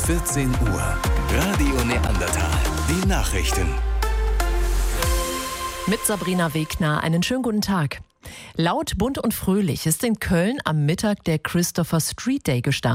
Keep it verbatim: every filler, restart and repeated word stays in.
vierzehn Uhr. Radio Neandertal. Die Nachrichten. Mit Sabrina Wegner. Einen schönen guten Tag. Laut, bunt und fröhlich ist in Köln am Mittag der Christopher Street Day gestartet.